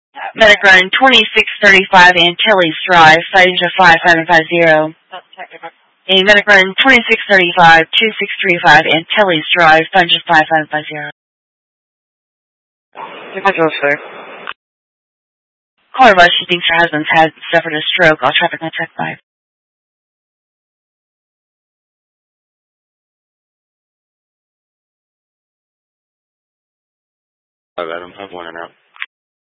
Medic run 2635 Antilles Drive, Phasia 5750. A medic run 2635, 2635 Antilles Drive, Phasia 5750. Sir. Caller Rush, she thinks her husband's had suffered a stroke. All traffic on check 5. I got him. Have one and out.